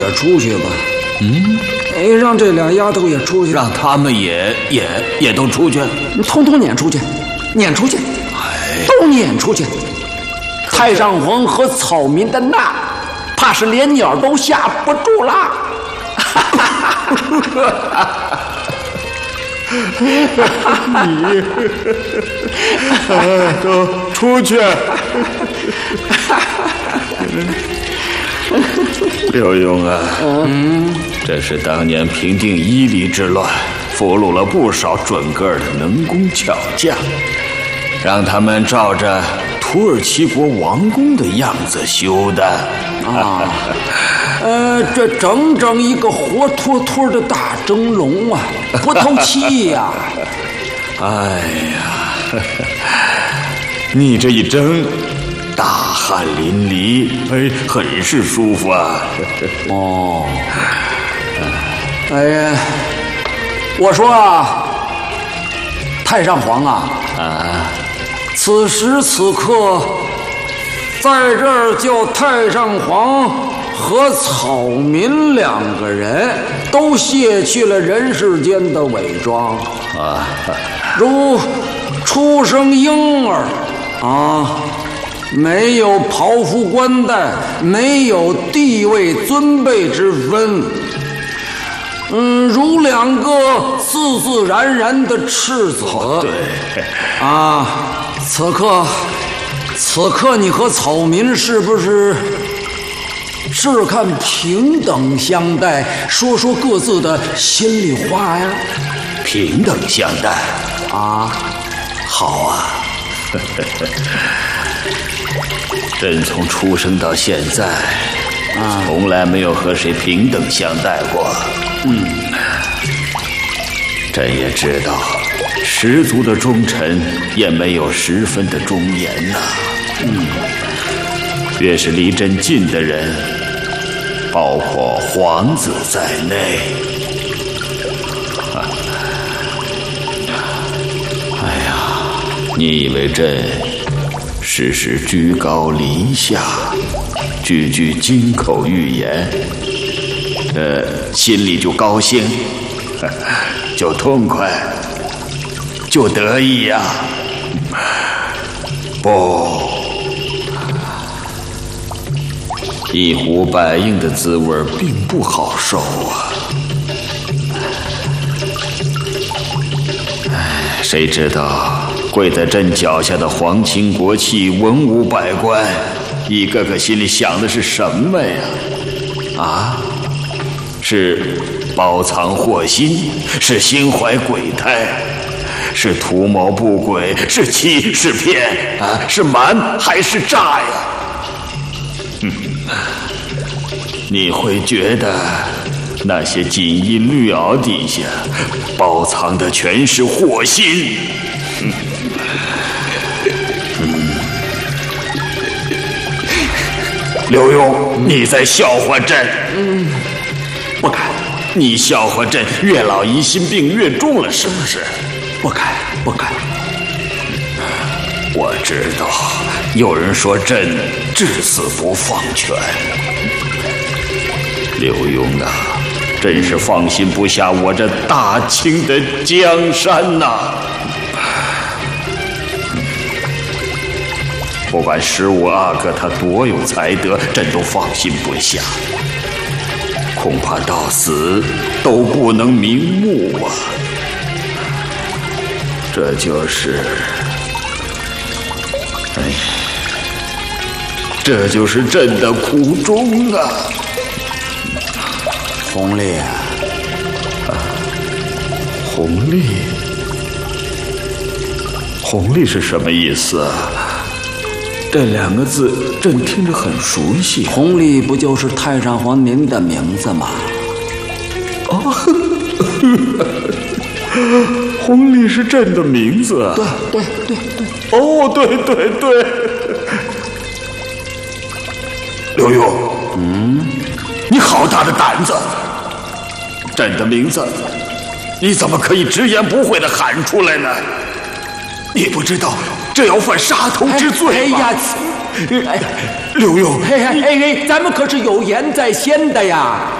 也出去吧。哎，让这俩丫头也出去， 让他们也都出去， 你通通撵出去，撵出去，都撵出去。太上皇和草民的那，怕是连鸟都吓不住了。 你，都出去。刘墉啊，这是当年平定伊犁之乱，俘虏了不少准个的能工巧匠，让他们照着土耳其国王宫的样子修的啊。这整整一个活脱脱的大蒸笼啊，不透气呀！ 哎呀，你这一蒸，大汗淋漓，哎，很是舒服啊。 哦，哎呀，我说啊，太上皇啊，此时此刻，在这儿叫太上皇和草民两个人都卸去了人世间的伪装啊，如出生婴儿啊，没有袍服冠带，没有地位尊卑之分，如两个自自然然的赤子。 对啊，此刻你和草民是不是看平等相待，说说各自的心里话呀？ 平等相待啊， 好啊。朕从出生到现在，从来没有和谁平等相待过。朕也知道，十足的忠臣也没有十分的忠言呐。越是离朕近的人，包括皇子在内，哎呀，你以为朕时时居高临下，句句金口玉言，心里就高兴，就痛快，就得意呀？不，一呼百应的滋味并不好受啊！谁知道跪在朕脚下的皇亲国戚、文武百官，一个个心里想的是什么呀？啊，是包藏祸心，是心怀鬼胎，是图谋不轨，是欺是骗啊，是瞒还是诈呀？你会觉得那些锦衣绿袄底下包藏的全是祸心。刘墉，你在笑话朕？ 不敢。 你笑话朕越老疑心病越重了，是不是？ 不敢，不敢。 我知道，有人说朕至死不放权。刘墉啊，真是放心不下我这大清的江山呐！不管15阿哥他多有才德，朕都放心不下。恐怕到死都不能瞑目啊！这就是，这就是朕的苦衷啊！ 弘历， 弘历是什么意思啊？这2个字朕听着很熟悉。 弘历不就是太上皇您的名字吗？ 哦，弘历是朕的名字啊！ 对。 哦，对。刘墉，你好大的胆子！朕的名字，你怎么可以直言不讳地喊出来呢？你不知道这要犯杀头之罪吗？ 哎呀， 刘墉， 咱们可是有言在先的呀。